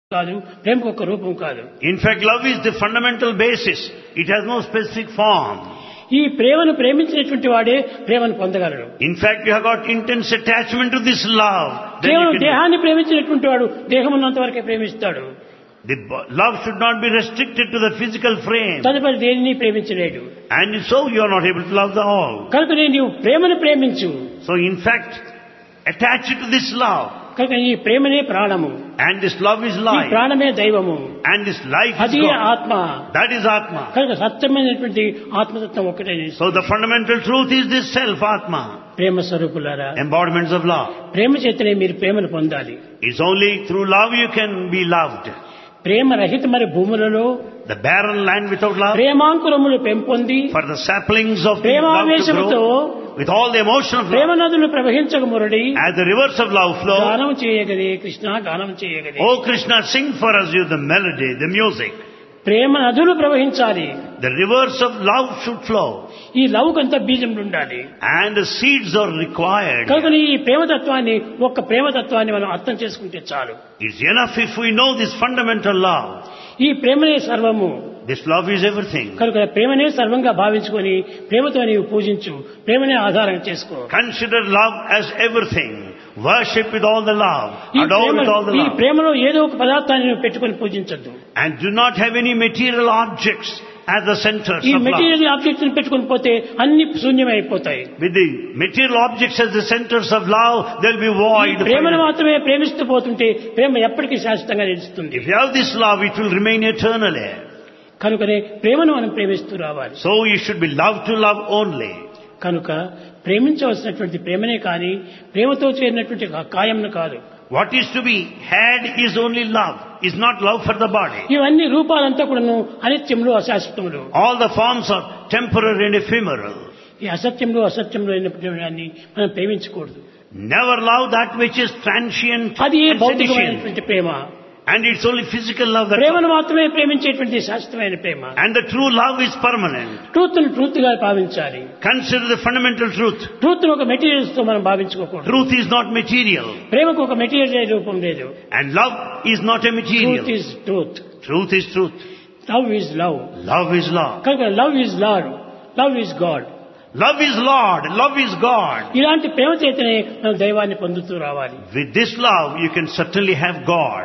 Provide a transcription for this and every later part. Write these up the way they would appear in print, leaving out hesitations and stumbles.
కాదు, ప్రేమకు ఒక రూపం కాదు. In fact, love is the fundamental basis. It has no specific form. ఈ ప్రేమను ప్రేమించినటువంటి వాడే ప్రేమను పొందగలడు. In fact, you have got intense attachment to this love. Then కేవలం you can... దేహాన్ని ప్రేమించినటువంటి వాడు దేహం ఉన్నంత వరకే ప్రేమిస్తాడు. The love should not be restricted to the physical frame. తదుపరి దేనిని ప్రేమించలేడు. And so you are not able to love the all. కనుక నీవు ప్రేమను ప్రేమించు. So in fact, attach it to this love. కనుక ఈ ప్రేమనే ప్రాణము. And this love is ఈ life. ప్రాణమే దైవము. And this life is అది God. ఆత్మ. That is Atma. కనుక సత్యమైనటువంటి ఆత్మతత్వం ఒకటే. So the fundamental truth is this self, Atma. ప్రేమ స్వరూపులారా, Embodiments of love. ప్రేమ చేతనే మీరు ప్రేమను పొందాలి. It's only through love you can be loved. ప్రేమ రహితమైన భూములలో The barren land without love. ప్రేమాంకురములు పెంపొంది For the saplings of love to ప్రేమావేశముతో grow. With all the emotion of Prema love. నదులు ప్రవహించక Muradi As the rivers of love flow. గానం చేయగలే కృష్ణ, గానం చేయగలే. Oh Krishna, sing for us you the melody, the music. ప్రేమ నదులు ప్రవహించాలి. The rivers of love should flow. ఈ లవ్కంతా బీజం ఉండాలి. And the seeds are required. కనుక ఈ ప్రేమతత్వాన్ని, ఒక్క ప్రేమతత్వాన్ని మనం అర్థం చేసుకుంటే చాలు. It's enough if we know this fundamental love. ఈ ప్రేమనే సర్వము. This love is everything. కనుక ప్రేమనే సర్వంగా భావించుకొని ప్రేమతో నీవు పూజించు, ప్రేమనే ఆధారం చేసుకో. Consider love as everything. Worship with all the love. ఈ Adore with all the ఈ love. ప్రేమలో ఏదో ఒక పదార్థాన్ని నువ్వు పెట్టుకొని పూజించద్దు. And do not have any material objects as the centers ఈ of love. మెటీరియల్ ఆబ్జెక్ట్స్ ని పెట్టుకొని పోతే అన్ని శూన్యమైపోతాయి. With the material objects as the centers of love, there will be void. ప్రేమను మాత్రమే ప్రేమిస్తూ పోతుంటే ప్రేమ ఎప్పటికీ శాశ్వతంగా నిలుస్తుంది. If you have this love, it will remain eternally. కనుకనే ప్రేమను మనం ప్రేమిస్తూ రావాలి. So you should be loved to love only. కనుక ప్రేమించవలసినటువంటి ప్రేమనే కానీ ప్రేమతో చేరినటువంటి కాయంను కాదు. What is to be had is only love, is not love for the body. ఇవన్నీ రూపాలంతా కూడాను అనిత్యములు, అశాశ్వతములు. All the forms are temporary and ephemeral. ఈ అసత్యంలో అసత్యంలో అయినటువంటి దాన్ని మనం ప్రేమించకూడదు. Never love that which is transient అది and seditious. భౌతికమైనటువంటి ప్రేమ. And it's only physical love that. ప్రేమను మాత్రమే ప్రేమించేటువంటి శాశ్వతమైన ప్రేమ. And the true love is permanent. Truth ను ట్రూత్ గా భావించాలి. Consider the fundamental truth. Truth ను ఒక మెటీరియల్స్ తో మనం భావించుకోకూడదు. Truth is not material. ప్రేమకు ఒక మెటీరియల్ రూపం లేదు. And love is not a material. Truth is truth. Truth is truth. Love is love. Love is love. కనుక love is lord, love is God. Love is Lord. Love is God. ఇలాంటి ప్రేమ చేతనే మనం దైవాన్ని పొందుతూ రావాలి. With this love, you can certainly have God.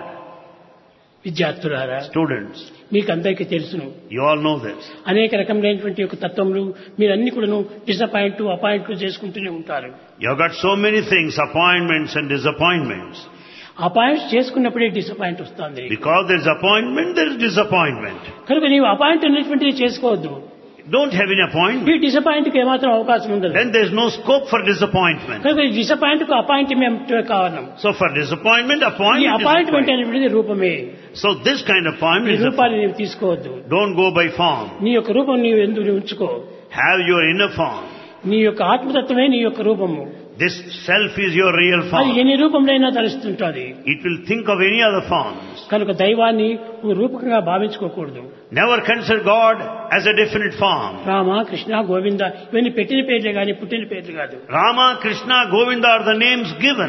విద్యార్థులారా, Students, మీకు అందరికీ తెలుసును, you all know this. అనేక రకమైనటువంటి ఒక తత్వములు మీరన్ని కూడాను డిసప్పాయింట్ అపాయింట్లు చేసుకుంటూనే ఉంటారు. You have got so many things, appointments and disappointments. Appoint చేసుకున్నప్పుడే disappoint వస్తుంది. Because there is appointment, there is disappointment. కనుక నీవు అపాయింట్ అనేటువంటిది చేసుకోవద్దు. Don't have any appointment. ఈ డిసప్పాయింట్ కి ఏమాత్రం అవకాశం ఉండదు. Then there is no scope for disappointment. కనుక ఈ డిసప్పాయింట్ కు అపాయింట్మెంట్ కారణం. So for disappointment, ఈ appointment is అపాయింట్మెంట్ required. అనేటువంటిది రూపమే. So this kind of ఈ appointment is a రూపాన్ని నీవు తీసుకోవద్దు. Don't go by form. నీ యొక్క రూపం నీవు ఎందుకు ఉంచుకో. Have your inner form. నీ యొక్క ఆత్మతత్వమే నీ యొక్క రూపము. This self is your real అది form. ఎన్ని రూపంలోనైనా తలుస్తుంటుంది. It will think of any other forms. కనుక దైవాన్ని నువ్వు రూపకంగా భావించుకోకూడదు. Never consider God as a definite form. Rama, Krishna, Govinda ఇవన్నీ పెట్టిన పేర్లే కానీ పుట్టిన పేర్లు కాదు. Rama, Krishna, Govinda are the names given.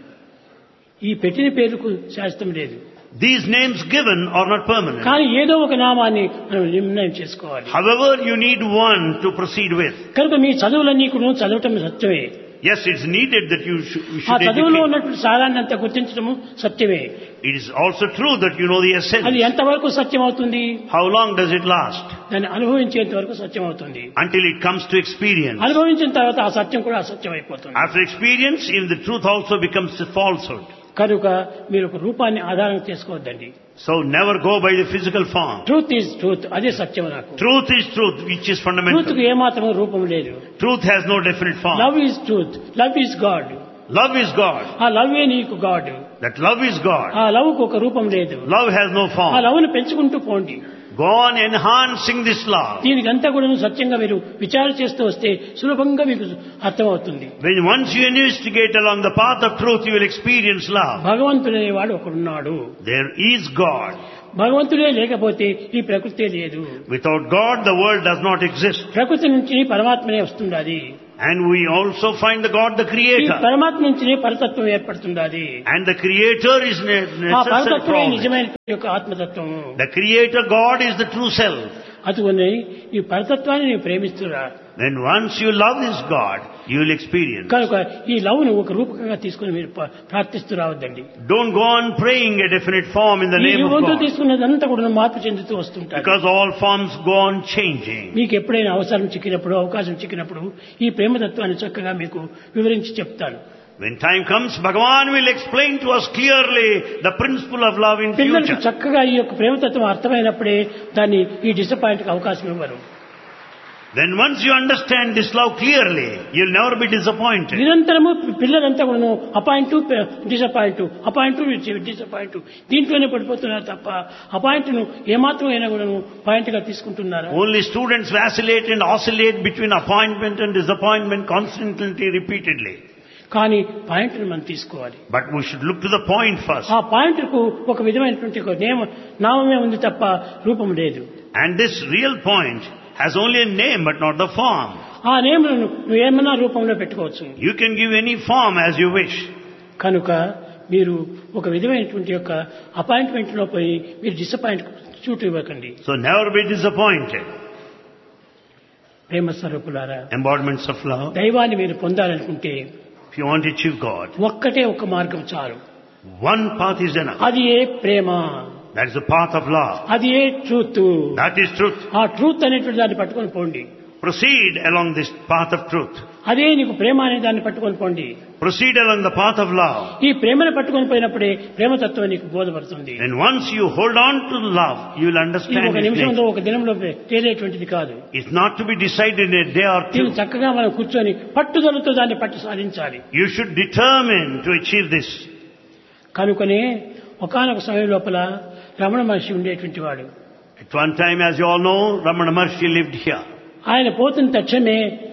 ఈ పెట్టిన పేర్లకు శాస్త్రం లేదు. These names given are not permanent. కానీ ఏదో ఒక నామాన్ని మనం నిర్ణయం చేసుకోవాలి. However, you need one to proceed with. కనుక మీ చదువులన్నీ కూడా చదవటం సత్యమే. Yes, it's needed that you ఆ should చదువులో educate. ఉన్నటువంటి సారాన్ని అంతా గుర్తించడము సత్యమే. It is also true that you know the అది essence. ఎంతవరకు సత్యం అవుతుంది? How long does it last? దాన్ని అనుభవించేంత వరకు సత్యం అవుతుంది. Until it comes to experience. అనుభవించిన తర్వాత ఆ సత్యం కూడా అసత్యం అయిపోతుంది. After experience, even the truth also becomes a falsehood. కనుక మీరు ఒక రూపాన్ని ఆధారం చేసుకోవద్దండి. So never go by the physical form. Truth is truth, అదే సత్యం నాకు. Truth is truth, which is truth fundamental. కు ఏమాత్రం రూపం లేదు. Truth has no definite form. Love is truth, love is God. Love is God. ఆ లవ్వే నీకు God. That love is God. ఆ love కు ఒక రూపం లేదు. Love has no ఆ form. లవ్ ను పెంచుకుంటూ పోండి. Go on enhancing this love. దీనికంతా కూడా సత్యంగా మీరు విచారణ చేస్తూ వస్తే సులభంగా మీకు అర్థమవుతుంది. When once you investigate along the path of truth, you will experience love. భగవంతుడనేవాడు ఒకడున్నాడు. There is God. భగవంతుడే లేకపోతే ఈ ప్రకృతి లేదు. Without God, the world does not exist. ప్రకృతి నుంచి పరమాత్మనే వస్తుంది. And we also find the God, the ఈ Creator. పరమాత్మ నుంచినే పరతత్వం ఏర్పడుతుంది. And the Creator is ఆ necessary పరతత్వమే from it. నిజమైన యొక్క ఆత్మతత్వం. The Creator God is the true self. అటువనే ఈ పరతత్వాన్ని నేను ప్రేమిస్తున్నా. Then once you love this God, you will experience. కనుక ఈ లవ్ ను ఒక రూపకంగా తీసుకుని మీరు ప్రార్థిస్తూ రావద్దండి. Don't go on praying a definite form in the ఈ name of రూపంతో God. తీసుకున్నదంతా కూడా మార్పు చెందుతూ వస్తుంటారు. Because all forms go on changing. మీకు ఎప్పుడైనా అవసరం చిక్కినప్పుడు, అవకాశం చిక్కినప్పుడు ఈ ప్రేమతత్వాన్ని చక్కగా మీకు వివరించి చెప్తాను. When time comes, Bhagavan will explain to us clearly the principle of love in పిల్లలకు future. చక్కగా ఈ యొక్క ప్రేమతత్వం అర్థమైనప్పుడే దాన్ని ఈ డిసప్పాయింట్కి అవకాశం ఇవ్వరు. Then once you understand this love clearly, you'll never be disappointed. నిరంతరము పిల్లలంతా కూడా అపాయింట్ డిసప్పాయింట్, అపాయింట్ డిసప్పాయింట్ దీంట్లోనే పడిపోతున్నారు తప్ప అపాయింట్ ను ఏమాత్రం అయినా కూడా పాయింట్ గా తీసుకుంటున్నారా? Only students vacillate and oscillate between appointment and disappointment constantly, repeatedly. కానీ పాయింట్ ను మనం తీసుకోవాలి. But we should look to the point first. ఆ పాయింట్ కు ఒక విధమైనటువంటి నామమే ఉంది తప్ప రూపం లేదు. And this real point has only a name but not the form. ఆ నేమును నువ్వు ఏమన్నా రూపంలో పెట్టుకోవచ్చు. You can give any form as you wish. కనుక మీరు ఒక విధమైనటువంటి యొక్క అపాయింట్మెంట్ లో పోయి మీరు డిసప్పాయింట్ చూటు ఇవ్వకండి. So never be disappointed. ప్రేమ స్వరూపులారా, Embodiments of love. దైవాన్ని మీరు పొందాలనుకుంటే If you want to achieve God, ఒక్కటే ఒక మార్గం చాలు. one path is enough. అది ఏ ప్రేమ, That is the path of love. అది ఏ ట్రూత్. That is truth. ఆ ట్రూత్ అనేటువంటి దాన్ని పట్టుకొని పోండి. Proceed along this path of truth. అదే నీకు ప్రేమ అనే దాన్ని పట్టుకొని పోండి. Proceed along the path of love. ఈ ప్రేమను పట్టుకొని పోయినప్పుడే ప్రేమతత్వం నీకు బోధపడుతుంది. And once you hold on to love, you will ఇది understand ఒక its నిమిషంలో nature. ఒక దినంలో తేలేటువంటిది కాదు. It's not to be decided in a day or దీన్ని two. చక్కగా మనం కూర్చొని పట్టుదలతో దాన్ని పట్టి సాధించాలి. You should determine to achieve this. కనుకనే ఒకానొక సమయం లోపల రమణ మహర్షి ఉండేటువంటి వాడు. At one time, as you all know, Ramana Maharshi lived here. ఆయన పోతున్న తక్షణమే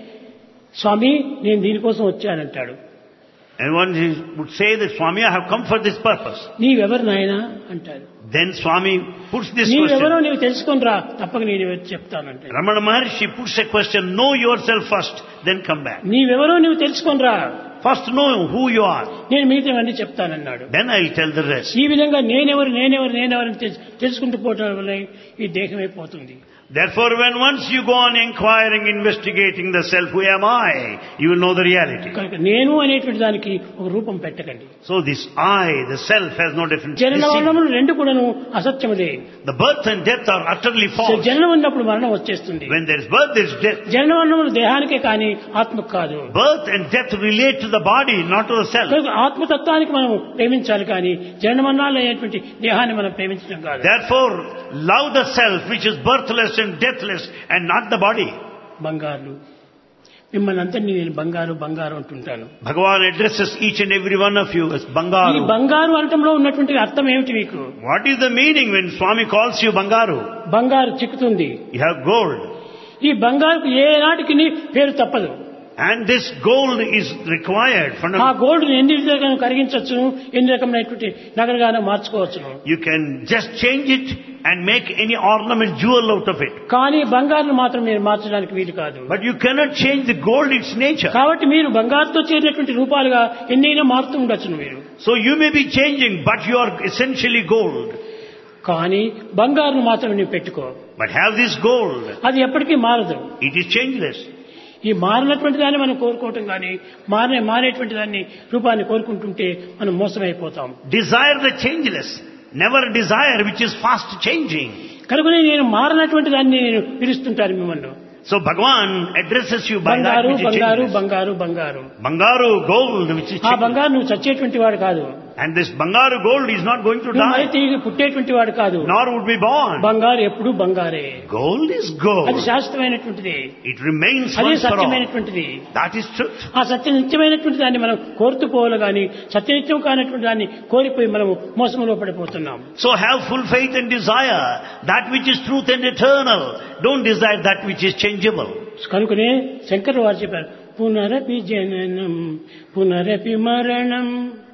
స్వామి నేను దీనికోసం వచ్చానంటాడు. And one would say that, Swami, I have come for this purpose. నీవెవరు నాయనా అంటాడు. Then Swami puts this నీవెవరో question. నీవు తెలుసుకొని రా, తప్పక నేను చెప్తానంటాడు. Ramana Maharshi puts a question, know yourself first, then come back. నీవెవరో నీవు తెలుసుకొని రా, First know who you are, నేను మిగతావన్నీ చెప్తానన్నాడు. then I'll tell the rest. ఈ విధంగా నేనెవరు తెలుసుకుంటూ పోవడం వల్ల ఈ దేహమే పోతుంది. Therefore, when once you go on inquiring, investigating the self, who am I, you will know the reality. కనుక నేను అనేటువంటి దానికి ఒక రూపం పెట్టకండి. So this I, the self, has no difference. జనన మరణములు రెండు కూడాను అసత్యములే. The birth and death are utterly false. జననం ఉన్నప్పుడు మరణం వచ్చేస్తుంది. When there is birth, there is death. జనన మరణములు దేహానికే కానీ ఆత్మకు కాదు. Birth and death relate to the body, not to the self. కనుక ఆత్మతత్వానికి మనం ప్రేమించాలి కానీ జనన మరణాలు అయ్యేటువంటి దేహాన్ని మనం ప్రేమించడం కాదు. Therefore, love the self, which is birthless and deathless, and not the body. బంగారు మిమ్మల్ని అంతని నేను బంగారు అంటుంటాను. Bhagavan addresses each and every one of you as ఈ Bangaru. బంగారు అనటంలో ఉన్నటువంటి అర్థం ఏమిటి మీకు? What is the meaning when Swami calls you Bangaru? బంగారు చిక్కుతుంది. You have gold. ఈ బంగారుకు ఏ నాటికి పేరు తప్పదు. And this gold is required. ఆ గోల్డ్ ఎన్ని విధాలుగా కరిగించవచ్చును, ఎన్ని రకమైనటువంటి నగలుగానో మార్చుకోవచ్చును. You can just change it and make any ornament, jewel out of it. కానీ బంగారును మాత్రం మీరు మార్చడానికి వీలు కాదు. But you cannot change the gold, its nature. కాబట్టి మీరు బంగారుతో చేరినటువంటి రూపాలుగా ఎన్నైనా మారుతూ ఉండొచ్చును మీరు. So you may be changing, but you are essentially gold. కానీ బంగారును మాత్రం నీవు పెట్టుకో. But have this gold. అది ఎప్పటికీ మారదు. It is changeless. ఈ మారినటువంటి దాన్ని మనం కోరుకోవటం కానీ మారేటువంటి దాన్ని రూపాన్ని కోరుకుంటుంటే మనం మోసమైపోతాం. Desire the changeless. Never desire which is fast changing. కనుకనే నేను మారినటువంటి దాన్ని నేను పిలుస్తుంటాను మిమ్మల్ని. So Bhagavan addresses you by that బంగారు which is బంగారు changeless. బంగారు బంగారు. Bangaru, gold which is ఆ changeless. బంగారు నువ్వు చచ్చేటువంటి వాడు కాదు. And this Bangaru gold is not going to నువ్వు మరి die, తిరిగి పుట్టేటువంటి వాడు కాదు. nor would be born. బంగారు ఎప్పుడు బంగారే. Gold is అది gold. శాశ్వతమైనటువంటిది. It remains అదే once for all. సత్యమైనటువంటిది. That is truth. ఆ సత్యనిత్యమైనటువంటి దాన్ని మనం కోరుతూ పోవాలి కానీ సత్యనిత్యం కానటువంటి దాన్ని కోరిపోయి మనం మోసంలో పడిపోతున్నాం. So have full faith and desire that which is truth and eternal. Don't desire that which is changeable. కనుకనే శంకర్ వారు చెప్పారు, పునరపి జననం పునరపి మరణం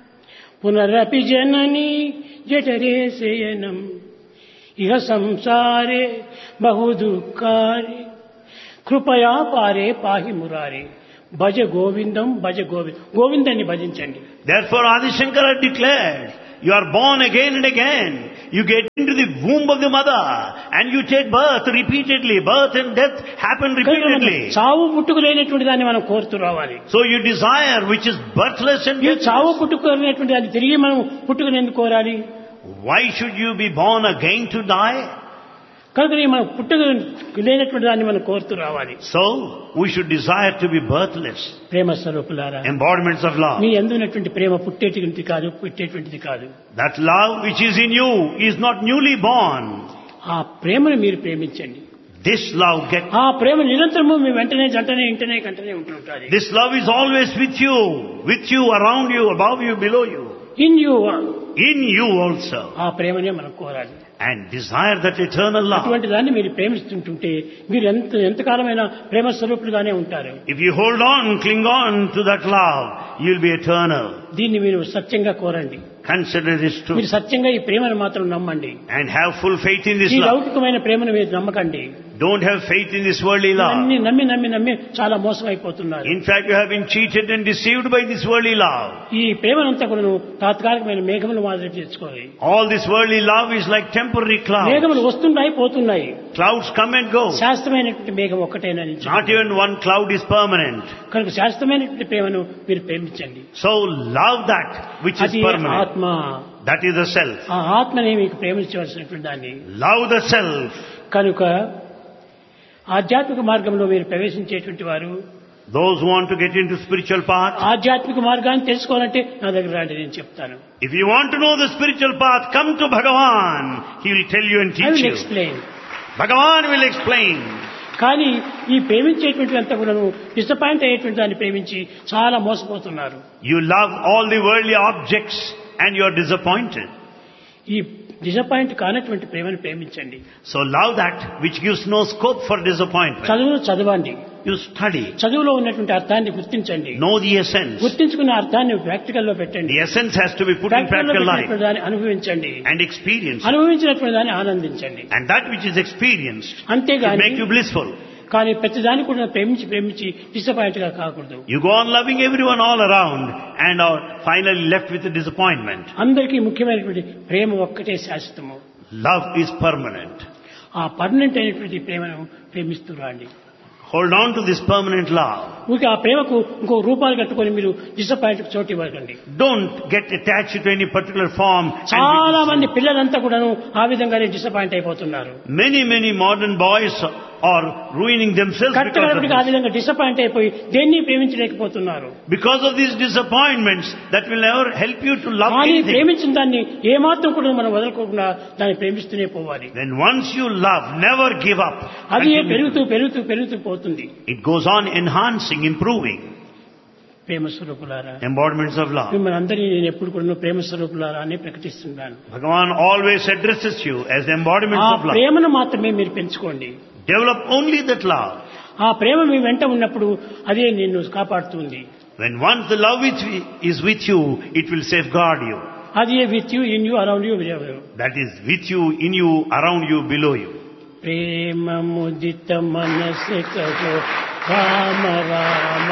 పునరపి జనని జఠరే శయనం ఇహ సంసారే బహు దుఃఖారి కృపయా పారే పాహి మురారే భజ గోవిందం భజ గోవిందాన్ని భజించండి. Therefore Adi Shankara declared, you are born again and again. You get into the womb of the mother and you take birth repeatedly. Birth and death happen repeatedly. చావు పుట్టుకు లేనటువంటి దాన్ని మనం కోరుతూ రావాలి. So you desire which is birthless and ఈ deathless. చావు పుట్టుకు లేనటువంటి దాన్ని తిరిగి మనం పుట్టుకుని ఎందుకు కోరాలి? Why should you be born again to die? కనుక మనం పుట్టుకు లేనటువంటి దాన్ని మనం కోరుతూ రావాలి. So we should desire to be birthless. ప్రేమ స్వరూపులారా, Embodiments of love. మీ యందు ఉన్నటువంటి ప్రేమ పుట్టేటువంటిది కాదు, పుట్టేటువంటిది కాదు. That love which is in you is not newly born. ఆ ప్రేమను మీరు ప్రేమించండి. This love ఆ ప్రేమ నిరంతరము మీ వెంటనే జంటనే ఇంటనే కంటనే ఉంటుంటుంది. This love is always with you, around you, above you, below you. In you also. ఆ ప్రేమనే మనం కోరాలి. And desire that eternal love. అటువంటి దాన్ని మీరు ప్రేమిస్తుంటుంటే మీరు ఎంతకాలమైనా ప్రేమ స్వరూపులుగానే ఉంటారు. If you hold on, cling on to that love, you'll be eternal. దీన్ని మీరు సత్యంగా కోరండి. Consider this true. మీరు సత్యంగా ఈ ప్రేమను మాత్రం నమ్మండి. And have full faith in this ఈ love. లౌకికమైన ప్రేమను మీరు నమ్మకండి. Don't have faith in this worldly love. నమ్మి చాలా మోసమైపోతున్నారు. In fact, you have been cheated and deceived by this worldly love. ఈ ప్రేమనంతా కూడా తాత్కాలికమైన మేఘములు మాదిరి తెచ్చుకోవాలి. All this worldly love is like temporary clouds. మేఘములు వస్తున్నాయి పోతున్నాయి. Clouds come and go. శాశ్వతమైనటువంటి మేఘం ఒక్కటేనని. Not even one cloud is permanent. కనుక శాశ్వతమైనటువంటి ప్రేమను మీరు ప్రేమించండి. So love that which is permanent. ఆత్మ. That is the self. ఆ ఆత్మనే మీకు ప్రేమించవలసినటువంటి దాన్ని. Love the self. కనుక ఆధ్యాత్మిక మార్గంలో మీరు ప్రవేశించేటువంటి వారు, those who want to get into spiritual path, ఆధ్యాత్మిక మార్గాన్ని తెలుసుకోవాలంటే నా దగ్గర రండి, నేను చెప్తాను. If you want to know the spiritual path, come to Bhagavan. He will tell you and teach you. I will explain. Bhagavan will explain. కానీ ఈ ప్రేమించేటువంటి అంతా కూడా డిసప్పాయింట్ అయ్యేటువంటి దాన్ని ప్రేమించి చాలా మోసపోతున్నారు. You love all the worldly objects and you are disappointed. ఈ disappoint కానటువంటి ప్రేమను ప్రేమించండి. So love that which gives no scope for disappointment. చదవండి. You study. చదువులో ఉన్నటువంటి అర్థాన్ని గుర్తించండి. Know the essence. గుర్తించుకున్న అర్థాన్ని ప్రాక్టికల్ లో పెట్టండి. The essence has to be put in practical life. దాన్ని అనుభవించండి. And experience. అనుభవించినటువంటి దాన్ని ఆనందించండి. And that which is experienced అంతేగాని make you blissful. కానీ ప్రతిదాన్ని కూడా ప్రేమించి డిసప్పాయింట్ గా కాకూడదు. You go on loving everyone all around and are finally left with a disappointment. అందరికీ ముఖ్యమైనటువంటి ప్రేమ ఒక్కటే శాశ్వతము. Love is permanent. ఆ పర్మనెంట్ అయినటువంటి ప్రేమను ప్రేమిస్తూ రండి. Hold on to this permanent love. ఊరికే ఆ ప్రేమకు ఇంకో రూపాలు కట్టుకొని మీరు డిసప్పాయింట్ చోటు ఇవ్వకండి. Don't get attached to any particular form. చాలా మంది పిల్లలంతా కూడాను ఆ విధంగానే డిసప్పాయింట్ అయిపోతున్నారు. Many modern boys are ruining themselves కట్టగడపటికి ఆ విధంగా డిసప్పాయింట్ అయిపోయి దేన్ని ప్రేమించలేకపోతున్నారు. Because of these disappointments that will never help you to love anything. anything. ప్రేమించిన దాన్ని ఏమాత్రం కూడా మనం వదలకోకుండా దాన్ని ప్రేమిస్తూనే పోవాలి. Then once you love, never give up. అది పెరుగుతూ పోతుంది. It goes on enhancing, improving. ప్రేమ స్వరూపులారా, Embodiments of love. మిమ్మల్ని అందరినీ నేను ఎప్పుడు కూడా ప్రేమ స్వరూపులారా అని ప్రకటిస్తున్నాను. Bhagavan always addresses you as the embodiments of love. ప్రేమను మాత్రమే మీరు పెంచుకోండి. Develop only that love. ఆ ప్రేమ మీ వెంట ఉన్నప్పుడు అదే నిన్ను కాపాడుతుంది. When once the love is with you, it will safeguard you. అది with you, in you, around you, That is with you, in you, around you, below you. ప్రేమ ముదిత మనసే కహో రామ రామ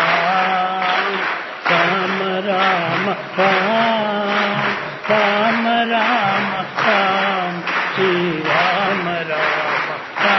రామ రామ రామ రామ రామ రామ రామ